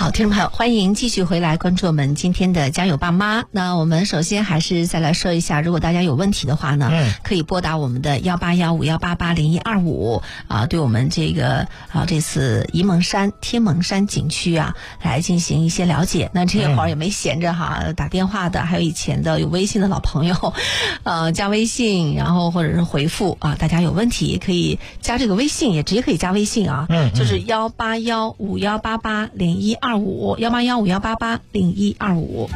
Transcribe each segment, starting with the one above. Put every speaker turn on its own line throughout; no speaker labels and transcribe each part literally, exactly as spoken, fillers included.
好，听众朋友，欢迎继续回来关注我们今天的家有爸妈。那我们首先还是再来说一下，如果大家有问题的话呢，嗯，可以拨打我们的幺八幺五幺八八零一二五啊，对我们这个啊这次沂蒙山天蒙山景区啊来进行一些了解。那这会儿也没闲着哈，嗯、打电话的，还有以前的有微信的老朋友，呃，加微信，然后或者是回复啊，大家有问题可以加这个微信，也直接可以加微信啊，嗯，就是幺八幺五幺八八零一二五幺八幺五幺八八零一二五。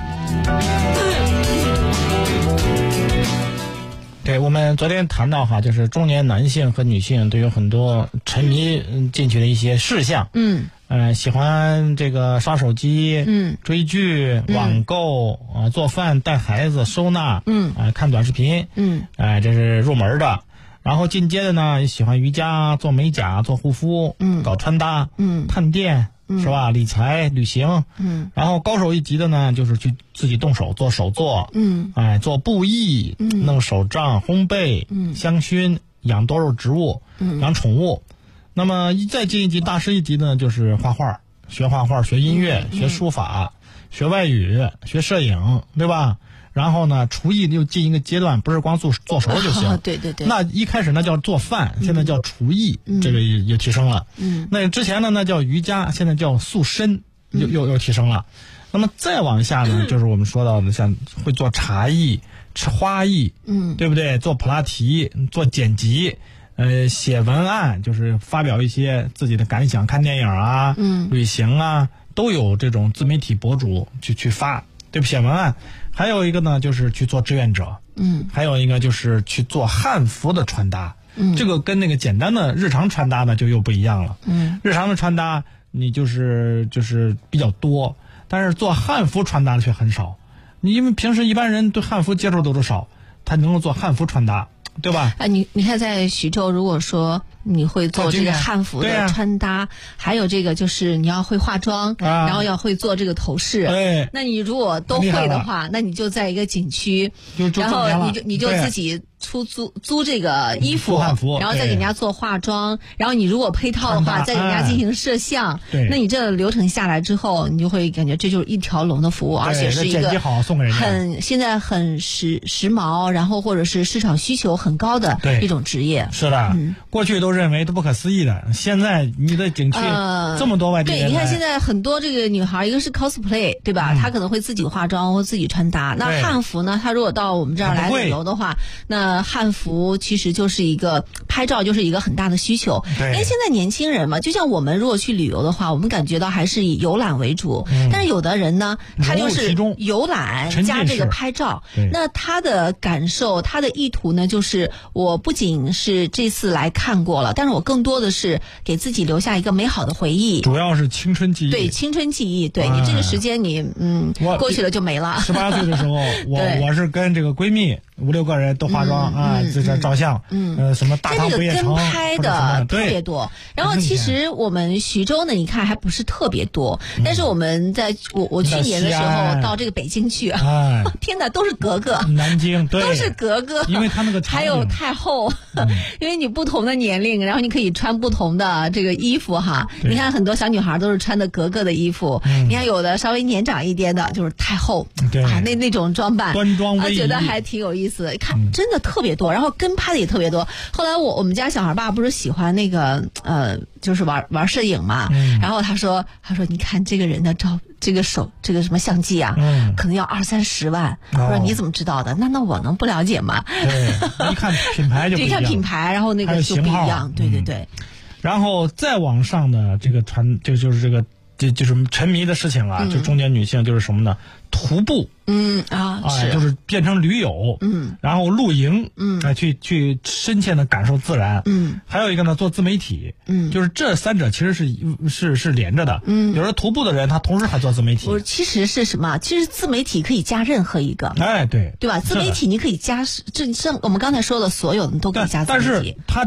对，我们昨天谈到哈，就是中年男性和女性都有很多沉迷进去的一些事项，嗯，呃，喜欢这个刷手机，嗯，追剧、网购啊、呃，做饭、带孩子、收纳，嗯，啊、呃，看短视频，嗯，哎、呃，这是入门的。然后进阶的呢，喜欢瑜伽、做美甲、做护肤，嗯，搞穿搭，嗯，探店。是吧？理财、旅行，嗯，然后高手一级的呢，就是去自己动手做手作，嗯，哎，做布艺，嗯，弄手账、烘焙，嗯，香薰，养多肉植物，嗯，养宠物。那么一再进一级，大师一级呢，就是画画，学画画，学音乐，嗯、学书法，学外语，学摄影，对吧？然后呢，厨艺又进一个阶段，不是光做做熟就行。
哦、对对对。
那一开始那叫做饭，现在叫厨艺，嗯、这个也也提升了。嗯。那之前呢，那叫瑜伽，现在叫塑身，又又又提升了。那么再往下呢，就是我们说到的，像会做茶艺、吃花艺，嗯，对不对？做普拉提、做剪辑，呃，写文案，就是发表一些自己的感想，看电影啊，嗯，旅行啊，都有这种自媒体博主去去发，对不？写文案。还有一个呢，就是去做志愿者，嗯，还有一个就是去做汉服的穿搭，嗯，这个跟那个简单的日常穿搭呢就又不一样了，嗯，日常的穿搭你就是就是比较多，但是做汉服穿搭的却很少，你因为平时一般人对汉服接触都是少，他能够做汉服穿搭，对吧？
啊，你你看在徐州，如果说你会做这个汉服的穿搭，啊、还有这个就是你要会化妆，啊、然后要会做这个头饰。对，那你如果都会的话，那你就在一个景区，然后你就你就自己出租租这个衣服，然后再给人家做化妆，然后你如果配套的话，再给人家进行摄像。对，那你这流程下来之后，你就会感觉这就是一条龙的服务，而且是一个很现在很时时髦，然后或者是市场需求很高的一种职业。
是的，嗯、过去都认为都不可思议的，现在你的景区、呃、这么多外地人，
对，你看现在很多这个女孩，一个是 cosplay， 对吧？嗯、她可能会自己化妆或自己穿搭。那汉服呢？她如果到我们这儿来旅游的话，那汉服其实就是一个拍照，就是一个很大的需求。因为现在年轻人嘛，就像我们如果去旅游的话，我们感觉到还是以游览为主。嗯、但是有的人呢，他就是游览加这个拍照，那他的感受、他的意图呢，就是我不仅是这次来看过了，但是我更多的是给自己留下一个美好的回忆，
主要是青春记忆。
对，青春记忆，对、哎、你这个时间你嗯过去了就没了。
十八岁的时候，我我是跟这个闺蜜五六个人都化妆、嗯、啊，在这照相，嗯，呃，什么大唐不夜城，
跟拍的特别多。然后其实我们徐州呢，你看还不是特别多，嗯、但是我们在我我去年的时候到这个北京去，哎、天哪，都是格格，
南京对，
都是格格，
因为他那个
还有太后，嗯、因为你不同的年龄，然后你可以穿不同的这个衣服哈。你看很多小女孩都是穿的格格的衣服，嗯、你看有的稍微年长一点的，就是太后，对啊，那那种装扮，
端庄威仪，
觉得还挺有意思的。看，真的特别多，然后跟拍的也特别多。后来我我们家小孩爸不是喜欢那个呃，就是玩玩摄影嘛，嗯、然后他说他说你看这个人的照，这个手这个什么相机啊，嗯、可能要二三十万。我说你怎么知道的？那那我能不了解吗？
对，一看品牌就不一样，
一看品牌，然后那个就不一样，对对对。嗯、
然后再往上的这个传，就就是这个。这就是沉迷的事情啊，嗯、就中年女性就是什么呢？徒步，
嗯啊，
哎、是就是变成驴友，嗯，然后露营，嗯，哎，去去深切的感受自然，嗯，还有一个呢，做自媒体，嗯，就是这三者其实是是是连着的，嗯，有的徒步的人他同时还做自媒体，
我其实是什么？其实自媒体可以加任何一个，
哎，对，
对吧？自媒体你可以加，这像我们刚才说的所有的都可以加自媒体，
但是他